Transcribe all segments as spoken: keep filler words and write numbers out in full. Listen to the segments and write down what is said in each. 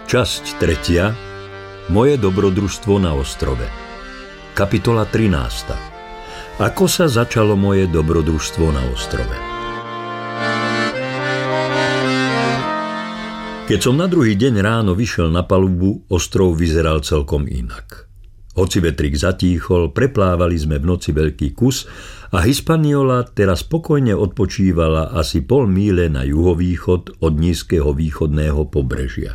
Časť tretia. Moje dobrodružstvo na ostrove. Kapitola trinásta. Ako sa začalo moje dobrodružstvo na ostrove? Keď som na druhý deň ráno vyšiel na palubu, ostrov vyzeral celkom inak. Hoci vetrík zatíchol, preplávali sme v noci veľký kus a Hispaniola teraz spokojne odpočívala asi pol míle na juhovýchod od nízkeho východného pobrežia.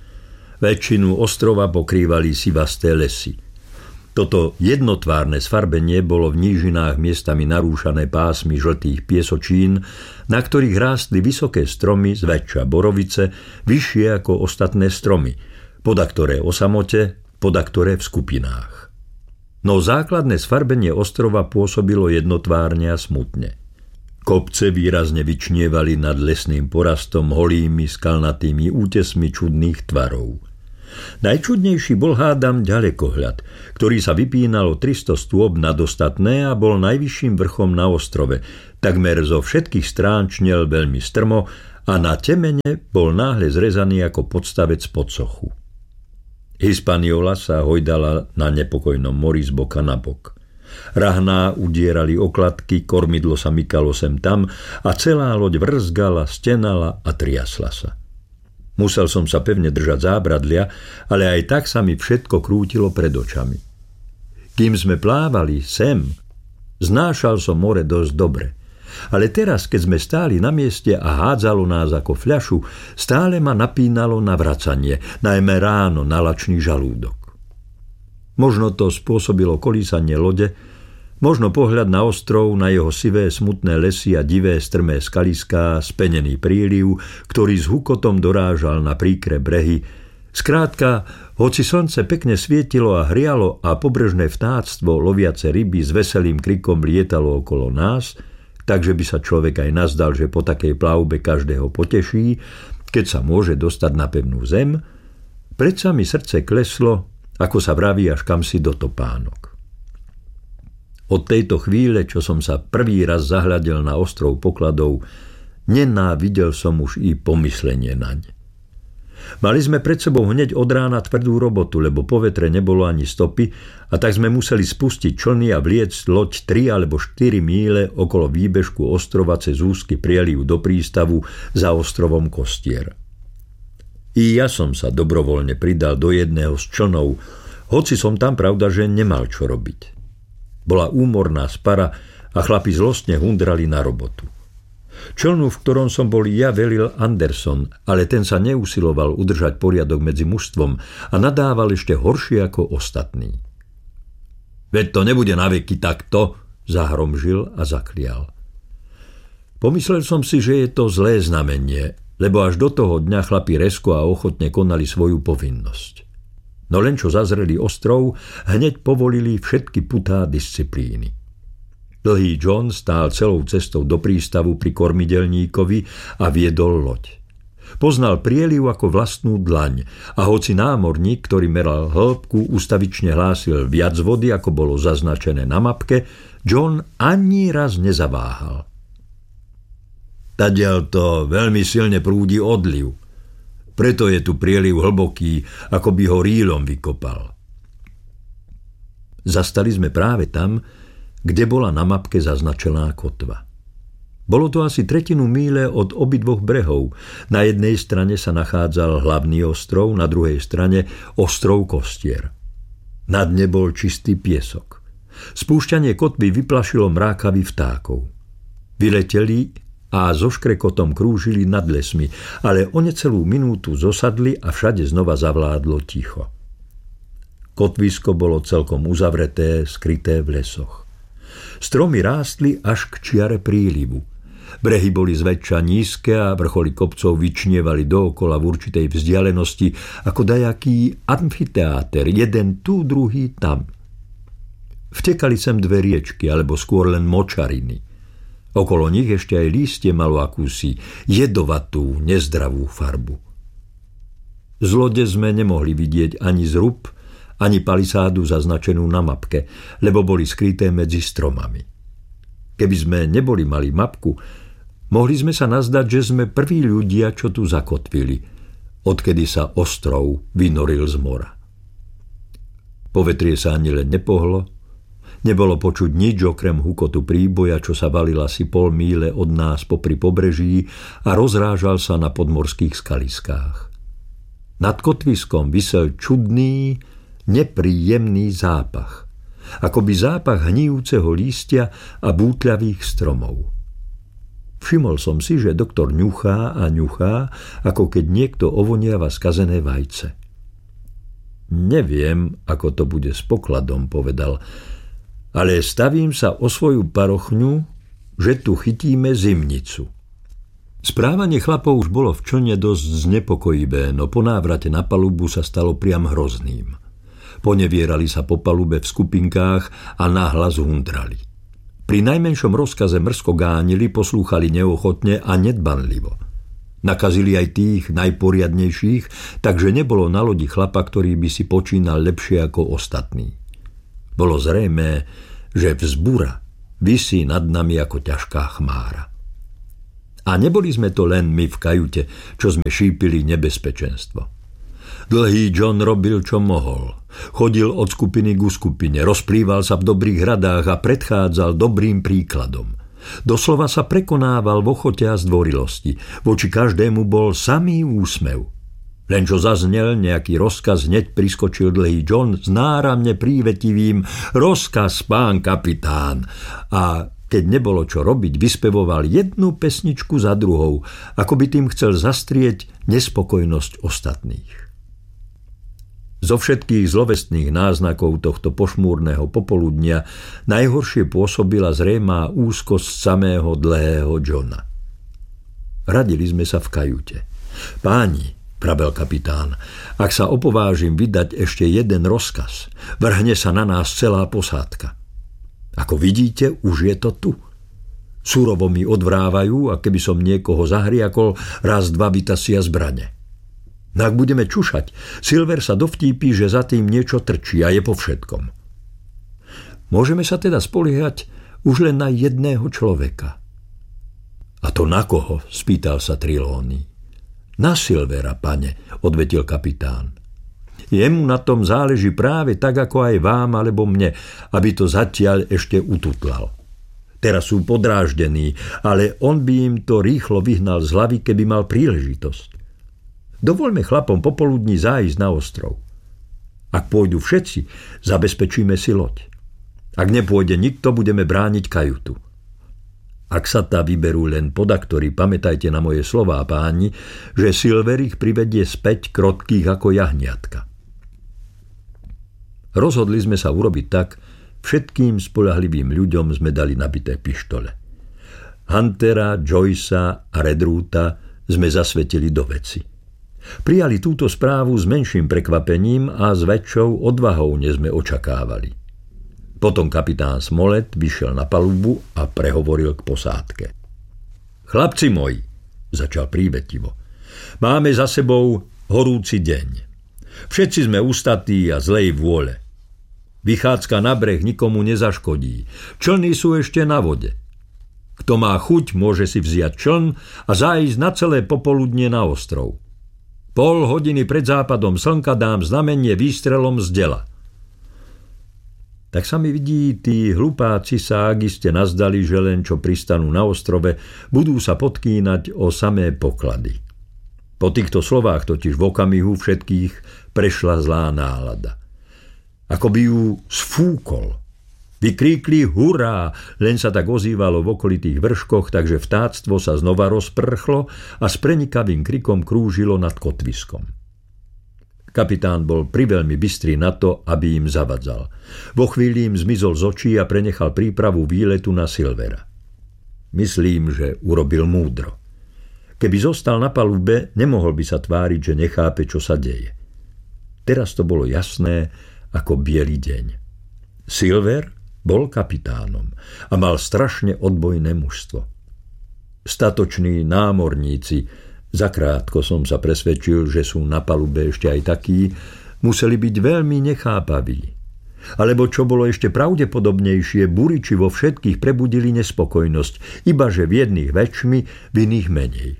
Väčšinu ostrova pokrývali sivasté lesy. Toto jednotvárne sfarbenie bolo v nížinách miestami narúšané pásmy žltých piesočín, na ktorých rástli vysoké stromy, zväčša borovice, vyššie ako ostatné stromy, podaktoré o samote, podaktoré v skupinách. No základné sfarbenie ostrova pôsobilo jednotvárne a smutne. Kopce výrazne vyčnievali nad lesným porastom holými skalnatými útesmi čudných tvarov. Najčudnejší bol hádam ďalekohľad, ktorý sa vypínal o tristo stôp nad ostatné a bol najvyšším vrchom na ostrove. Takmer zo všetkých strán čnel veľmi strmo a na temene bol náhle zrezaný ako podstavec pod sochu. Hispaniola sa hojdala na nepokojnom mori z boka na bok. Rahná udierali okladky, kormidlo sa mykalo sem tam a celá loď vrzgala, stenala a triasla sa. Musel som sa pevne držať zábradlia, ale aj tak sa mi všetko krútilo pred očami. Kým sme plávali sem, znášal som more dosť dobre. Ale teraz, keď sme stáli na mieste a hádzalo nás ako fľašu, stále ma napínalo na vracanie, najmä ráno na lačný žalúdok. Možno to spôsobilo kolísanie lode, možno pohľad na ostrov, na jeho sivé smutné lesy a divé strmé skaliská, spenený príliv, ktorý s hukotom dorážal na príkre brehy. Skrátka, hoci slnce pekne svietilo a hrialo a pobrežné vtáctvo loviace ryby s veselým krikom lietalo okolo nás, takže by sa človek aj nazdal, že po takej plavbe každého poteší, keď sa môže dostať na pevnú zem, predsa mi srdce kleslo, ako sa vraví, až kamsi do topánok. Od tejto chvíle, čo som sa prvý raz zahľadil na ostrov pokladov, nenávidel som už i pomyslenie naň. Mali sme pred sebou hneď od rána tvrdú robotu, lebo po vetre nebolo ani stopy a tak sme museli spustiť člny a vliecť loď tri alebo štyri míle okolo výbežku ostrova cez úzky prieliv do prístavu za ostrovom Kostier. I ja som sa dobrovoľne pridal do jedného z člnov, hoci som tam pravda, že nemal čo robiť. Bola úmorná spara a chlapi zlostne hundrali na robotu. Člnu, v ktorom som bol ja, velil Anderson, ale ten sa neusiloval udržať poriadok medzi mužstvom a nadával ešte horšie ako ostatní. Veď to nebude naveky takto, zahromžil a zaklial. Pomyslel som si, že je to zlé znamenie, lebo až do toho dňa chlapi rezko a ochotne konali svoju povinnosť. No len čo zazreli ostrov, hneď povolili všetky putá disciplíny. Dlhý John stál celou cestou do prístavu pri kormidelníkovi a viedol loď. Poznal prieliv ako vlastnú dlaň a hoci námorník, ktorý meral hĺbku, ustavične hlásil viac vody, ako bolo zaznačené na mapke, John ani raz nezaváhal. Tadiaľ to veľmi silne prúdi odliv. Preto je tu prieliv hlboký, ako by ho rýlom vykopal. Zastali sme práve tam, kde bola na mapke zaznačená kotva. Bolo to asi tretinu míle od obidvoch brehov. Na jednej strane sa nachádzal hlavný ostrov, na druhej strane ostrov Kostier. Na dne bol čistý piesok. Spúšťanie kotvy vyplašilo mrákavy vtákov. Vyleteli a so škrekotom krúžili nad lesmi, ale o necelú minútu zosadli a všade znova zavládlo ticho. Kotvisko bolo celkom uzavreté, skryté v lesoch. Stromy rástli až k čiare prílivu. Brehy boli zväčša nízke a vrcholy kopcov vyčnievali dookola v určitej vzdialenosti ako dajaký amfiteáter, jeden tu, druhý tam. Vtekali sem dve riečky, alebo skôr len močariny. Okolo nich ešte aj lístie malo akúsi jedovatú, nezdravú farbu. Z lode sme nemohli vidieť ani zrub, ani palisádu zaznačenú na mapke, lebo boli skryté medzi stromami. Keby sme neboli mali mapku, mohli sme sa nazdať, že sme prví ľudia, čo tu zakotvili. odkedy sa ostrov vynoril z mora. Povetrie sa ani len nepohlo, nebolo počuť nič okrem hukotu príboja, čo sa valil asi pol míle od nás popri pobreží a rozrážal sa na podmorských skaliskách. Nad kotviskom visel čudný, nepríjemný zápach, akoby zápach hnijúceho lístia a bútľavých stromov. Všimol som si, že doktor ňuchá a ňuchá, ako keď niekto ovoniava skazené vajce. Neviem, ako to bude s pokladom, povedal, ale stavím sa o svoju parochňu, že tu chytíme zimnicu. Správanie chlapov už bolo v člne dosť znepokojivé, no po návrate na palubu sa stalo priam hrozným. Ponevierali sa po palube v skupinkách a nahlas hundrali. Pri najmenšom rozkaze mrsko gánili, poslúchali neochotne a nedbanlivo. Nakazili aj tých najporiadnejších, takže nebolo na lodi chlapa, ktorý by si počínal lepšie ako ostatní. Bolo zrejmé, že vzbura visí nad nami ako ťažká chmára. A neboli sme to len my v kajute, čo sme šípili nebezpečenstvo. Dlhý John robil, čo mohol. Chodil od skupiny ku skupine, rozplýval sa v dobrých radách a predchádzal dobrým príkladom. Doslova sa prekonával v ochote a zdvorilosti. Voči každému bol samý úsmev. Len čo zaznel nejaký rozkaz, hneď priskočil Dlhý John s náramne prívetivým rozkaz, pán kapitán. A keď nebolo čo robiť, vyspevoval jednu pesničku za druhou, ako by tým chcel zastrieť nespokojnosť ostatných. Zo všetkých zlovestných náznakov tohto pošmúrneho popoludnia najhoršie pôsobila zrejmá úzkosť samého Dlhého Johna. Radili sme sa v kajute. Páni, pravil kapitán, ak sa opovážim vydať ešte jeden rozkaz, vrhne sa na nás celá posádka. Ako vidíte, už je to tu. Surovo mi odvrávajú, a keby som niekoho zahriakol, raz dva vytasia zbrane. No ak budeme čušať, Silver sa dovtípi, že za tým niečo trčí a je po všetkom. Môžeme sa teda spoliehať už len na jedného človeka. A to na koho? Spýtal sa Trelawney. Na Silvera, pane, odvetil kapitán. Jemu na tom záleží práve tak, ako aj vám alebo mne, aby to zatiaľ ešte ututlal. Teraz sú podráždení, ale on by im to rýchlo vyhnal z hlavy, keby mal príležitosť. Dovoľme chlapom popoludní zájsť na ostrov. Ak pôjdu všetci, zabezpečíme si loď. Ak nepôjde nikto, budeme brániť kajutu. Ak sa tá vyberú len podaktori, pamätajte na moje slová, páni, že Silver ich privedie späť krotkých ako jahniatka. Rozhodli sme sa urobiť tak, všetkým spoľahlivým ľuďom sme dali nabité pištole. Huntera, Joycea a Redruta sme zasvetili do veci. Prijali túto správu s menším prekvapením a s väčšou odvahou, než sme očakávali. Potom kapitán Smollett vyšiel na palubu a prehovoril k posádke. Chlapci moji, začal prívetivo, máme za sebou horúci deň. Všetci sme ustatí a zlej vôle. Vychádzka na breh nikomu nezaškodí. Člny sú ešte na vode. Kto má chuť, môže si vziať čln a zájsť na celé popoludnie na ostrov. Pol hodiny pred západom slnka dám znamenie výstrelom z dela. Tak sa mi vidí, tí hlupáci sa, ak iste nazdali, že len čo pristanú na ostrove, budú sa podkýnať o samé poklady. Po týchto slovách totiž v okamihu všetkých prešla zlá nálada. Ako by ju sfúkol. Vykríkli hurá, len sa tak ozývalo v okolitých vrškoch, takže vtáctvo sa znova rozprchlo a s prenikavým krikom krúžilo nad kotviskom. Kapitán bol priveľmi bystrý na to, aby im zavadzal. Vo chvíli im zmizol z očí a prenechal prípravu výletu na Silvera. Myslím, že urobil múdro. Keby zostal na palube, nemohol by sa tváriť, že nechápe, čo sa deje. Teraz to bolo jasné ako biely deň. Silver bol kapitánom a mal strašne odbojné mužstvo. Statoční námorníci, zakrátko som sa presvedčil, že sú na palube ešte aj takí, museli byť veľmi nechápaví. Alebo čo bolo ešte pravdepodobnejšie, buriči vo všetkých prebudili nespokojnosť, ibaže v jedných väčšmi, v iných menej.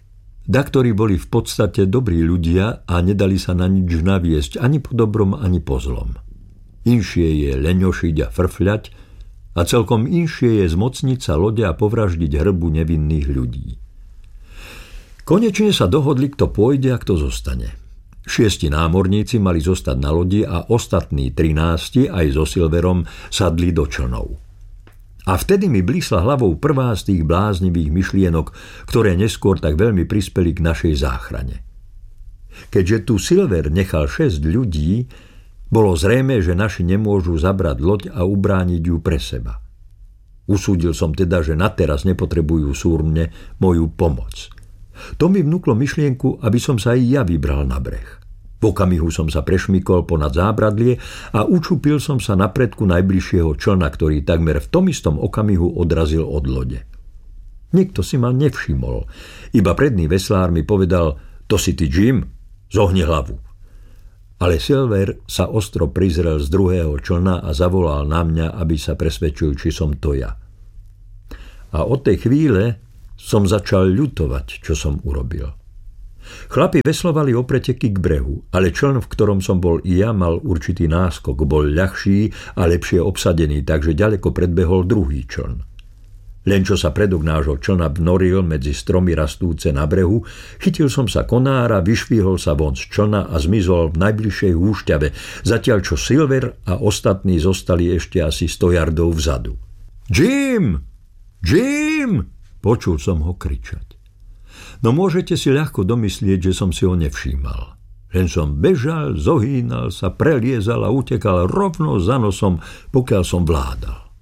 Daktori boli v podstate dobrí ľudia a nedali sa na nič naviesť ani po dobrom, ani po zlom. Inšie je leňošiť a frfľať a celkom inšie je zmocniť sa lode a povraždiť hrbu nevinných ľudí. Konečne sa dohodli, kto pôjde a kto zostane. Šiesti námorníci mali zostať na lodi a ostatní trinásti aj so Silverom sadli do člnov. A vtedy mi blísla hlavou prvá z tých bláznivých myšlienok, ktoré neskôr tak veľmi prispeli k našej záchrane. Keďže tu Silver nechal šesť ľudí, bolo zrejmé, že naši nemôžu zabrať loď a ubrániť ju pre seba. Usúdil som teda, že nateraz nepotrebujú súrne moju pomoc. To mi vnúklo myšlienku, aby som sa aj ja vybral na breh. V okamihu som sa prešmykol ponad zábradlie a učupil som sa na predku najbližšieho člna, ktorý takmer v tom istom okamihu odrazil od lode. Nikto si ma nevšimol. Iba predný veslár mi povedal: to si ty, Jim? Zohni hlavu. Ale Silver sa ostro prizrel z druhého člna a zavolal na mňa, aby sa presvedčil, či som to ja. A od tej chvíle som začal ľutovať, čo som urobil. Chlapi veslovali o preteky k brehu, ale čln, v ktorom som bol i ja, mal určitý náskok, bol ľahší a lepšie obsadený, takže ďaleko predbehol druhý čln. Len čo sa predok nášho člna vnoril medzi stromy rastúce na brehu, chytil som sa konára, vyšvihol sa von z člna a zmizol v najbližšej húšťave, zatiaľ čo Silver a ostatní zostali ešte asi sto yardov vzadu. Jim! Jim! Počul som ho kričať. No môžete si ľahko domyslieť, že som si ho nevšímal. Len som bežal, zohýnal sa, preliezal a utekal rovno za nosom, pokiaľ som vládal.